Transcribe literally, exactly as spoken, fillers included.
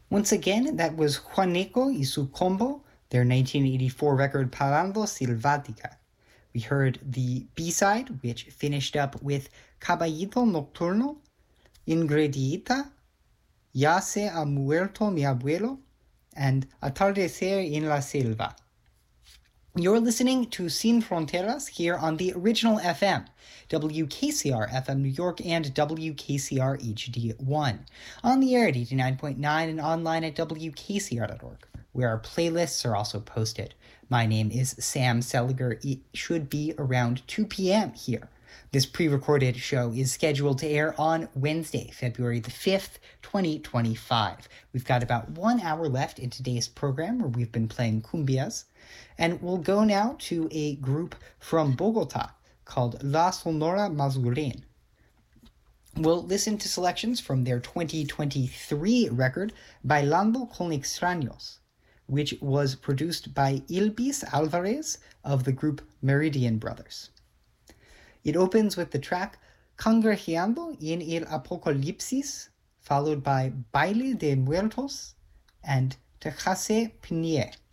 Once again, that was Juaneco y su combo, their nineteen eighty-four record Parando Silvática. We heard the B-side, which finished up with Caballito Nocturno, Ingrediita, Ya se ha muerto mi abuelo, and Atardecer en la Selva. You're listening to Sin Fronteras here on the original F M, W K C R F M New York and W K C R H D one, on the air at eighty-nine point nine and online at W K C R dot org, where our playlists are also posted. My name is Sam Seliger. It should be around two p.m. here. This pre-recorded show is scheduled to air on Wednesday, February the fifth, twenty twenty-five. We've got about one hour left in today's program where we've been playing cumbias, and we'll go now to a group from Bogota called La Sonora Mazurén. We'll listen to selections from their twenty twenty-three record, Bailando con Extraños, which was produced by Ilbis Alvarez of the group Meridian Brothers. It opens with the track Cangrejeando en el Apocalipsis, followed by Baile de Muertos and Tejase Pnie.